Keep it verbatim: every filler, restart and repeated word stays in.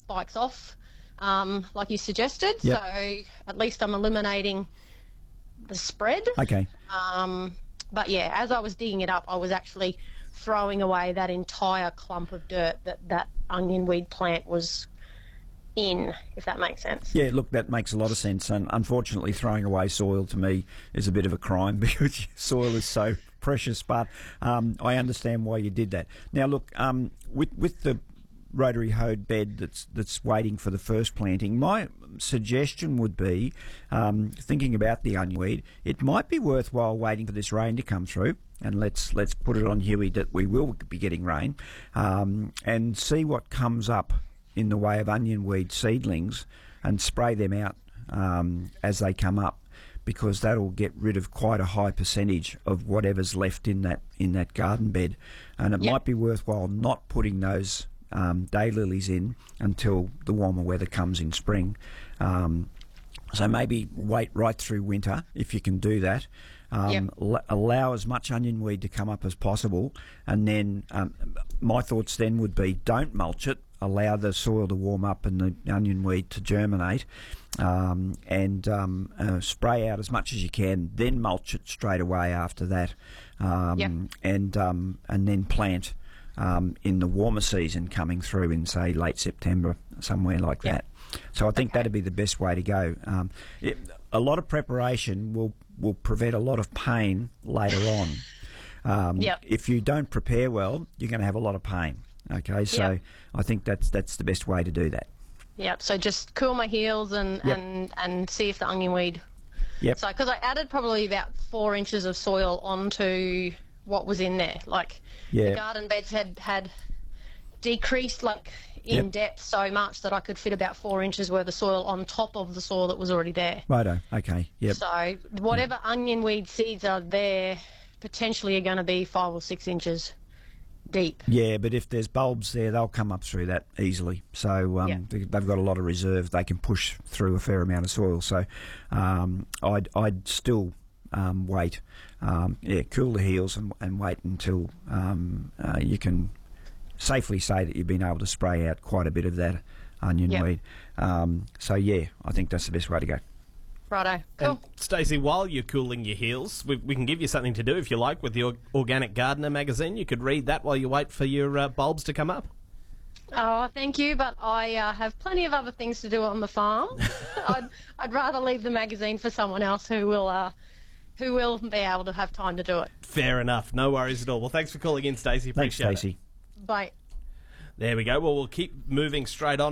spikes off, um, like you suggested. Yep. So at least I'm eliminating the spread. Okay. Um, but yeah, as I was digging it up, I was actually throwing away that entire clump of dirt that that onion weed plant was in, if that makes sense. Yeah, look, that makes a lot of sense. And unfortunately, throwing away soil to me is a bit of a crime because soil is so precious. But um, I understand why you did that. Now, look, um, with with the rotary hoed bed that's that's waiting for the first planting, my suggestion would be, um, thinking about the onion weed, it might be worthwhile waiting for this rain to come through. And let's let's put it on Huey that we will be getting rain, um, and see what comes up in the way of onion weed seedlings, and spray them out um, as they come up, because that'll get rid of quite a high percentage of whatever's left in that in that garden bed. And it Yep. might be worthwhile not putting those um, daylilies in until the warmer weather comes in spring. Um, so maybe wait right through winter if you can do that. Um, Yep. l- allow as much onion weed to come up as possible, and then um, my thoughts then would be don't mulch it, allow the soil to warm up and the onion weed to germinate, um, and um, uh, spray out as much as you can, then mulch it straight away after that, um, Yep. and um, and then plant um, in the warmer season coming through in, say, late September, somewhere like Yep. that. So I think Okay. that'd be the best way to go. Um, it, a lot of preparation will will prevent a lot of pain later on. Um, Yep. If you don't prepare well, you're going to have a lot of pain. Okay, so Yep. I think that's that's the best way to do that. Yep. So just cool my heels and Yep. and and see if the onion weed. Yep. So because I added probably about four inches of soil onto what was in there, like Yeah. the garden beds had had decreased like in Yep. depth so much that I could fit about four inches worth of soil on top of the soil that was already there. Righto. Okay. Yep. So whatever onion weed seeds are there, potentially are going to be five or six inches deep. Yeah, but if there's bulbs there, they'll come up through that easily. So um, Yeah. they- they've got a lot of reserve. They can push through a fair amount of soil. So um, I'd I'd still um, wait. Um, yeah, cool the heels and, and wait until um, uh, you can safely say that you've been able to spray out quite a bit of that onion Yep. weed. Um, so yeah, I think that's the best way to go. Righto. Cool. And Stacey, while you're cooling your heels, we, we can give you something to do if you like with the Or- Organic Gardener magazine. You could read that while you wait for your uh, bulbs to come up. Oh, thank you, but I uh, have plenty of other things to do on the farm. I'd, I'd rather leave the magazine for someone else who will uh, who will be able to have time to do it. Fair enough. No worries at all. Well, thanks for calling in, Stacey. Thanks, Appreciate it. Stacey. Bye. There we go. Well, we'll keep moving straight on.